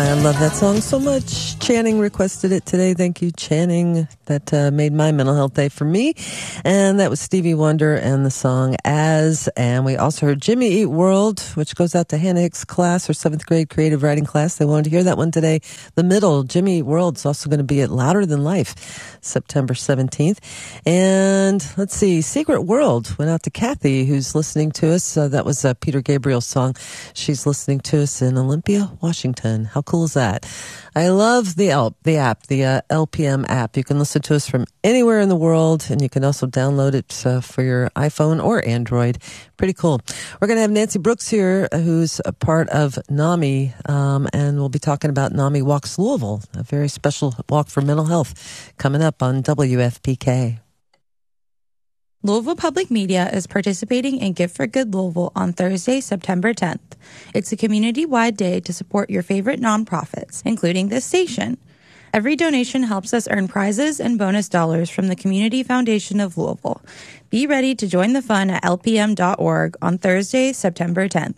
I love that song so much. Channing requested it today. Thank you, Channing. That made my mental health day for me. And that was Stevie Wonder and the song As. And we also heard Jimmy Eat World, which goes out to Hannah Hicks' class, her 7th grade creative writing class. They wanted to hear that one today. The middle, Jimmy Eat World, is also going to be at Louder Than Life, September 17th. And let's see, Secret World went out to Kathy, who's listening to us. That was Peter Gabriel's song. She's listening to us in Olympia, Washington. How cool is that? I love the app, the LPM app. You can listen to us from anywhere in the world, and you can also download it for your iPhone or Android. Pretty cool. We're going to have Nancy Brooks here, who's a part of NAMI, and we'll be talking about NAMI Walks Louisville, a very special walk for mental health, coming up on WFPK. Louisville Public Media is participating in Gift for Good Louisville on Thursday, September 10th. It's a community-wide day to support your favorite nonprofits, including this station. Every donation helps us earn prizes and bonus dollars from the Community Foundation of Louisville. Be ready to join the fun at lpm.org on Thursday, September 10th.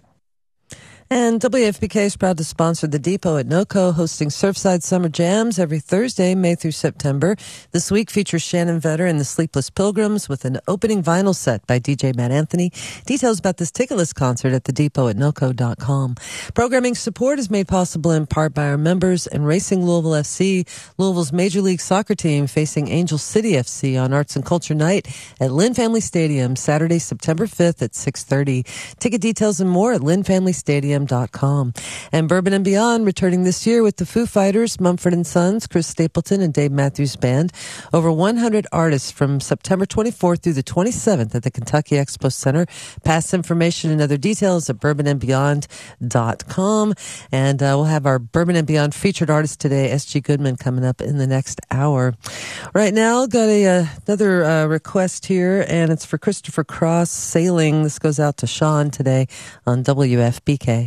And WFPK is proud to sponsor the Depot at NOCO, hosting Surfside Summer Jams every Thursday, May through September. This week features Shannon Vetter and the Sleepless Pilgrims with an opening vinyl set by DJ Matt Anthony. Details about this ticketless concert at thedepot@noco.com. Programming support is made possible in part by our members and Racing Louisville FC, Louisville's Major League Soccer team, facing Angel City FC on Arts and Culture Night at Lynn Family Stadium, Saturday, September 5th at 6:30. Ticket details and more at lynnfamilystadium.com. And Bourbon and Beyond returning this year with the Foo Fighters, Mumford & Sons, Chris Stapleton, and Dave Matthews Band. Over 100 artists from September 24th through the 27th at the Kentucky Expo Center. Past information and other details at bourbonandbeyond.com. And we'll have our Bourbon and Beyond featured artist today, S.G. Goodman, coming up in the next hour. Right now, got another request here, and it's for Christopher Cross Sailing. This goes out to Sean today on WFBK.